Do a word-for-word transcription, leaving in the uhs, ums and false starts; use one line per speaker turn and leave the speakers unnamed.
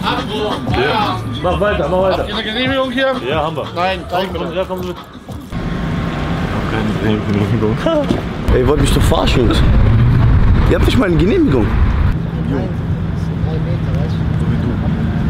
Ja. Mach weiter, mach weiter.
Habt ihr eine Genehmigung hier?
Ja, haben wir.
Nein, zeig mir
Komm,
das.
ja, komm mit. Keine Genehmigung.
Ey, ihr wollt mich doch verarschen, Jungs. Ihr habt nicht mal eine Genehmigung.
Nein, drei Meter, weißt du?
So wie